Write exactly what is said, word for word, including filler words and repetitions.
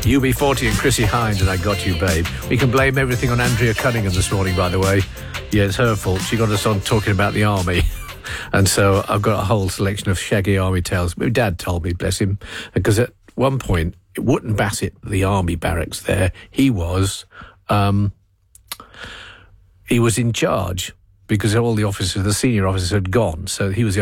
U B forty and Chrissy Hynde and I Got You, Babe. We can blame everything on Andrea Cunningham this morning, by the way. Yeah, it's her fault. She got us on talking about the army. And so I've got a whole selection of shaggy army tales. My dad told me, bless him, because at one point, Wootton Bassett, the army barracks there, he was, um, he was in charge because all the officers, the senior officers had gone. So he was the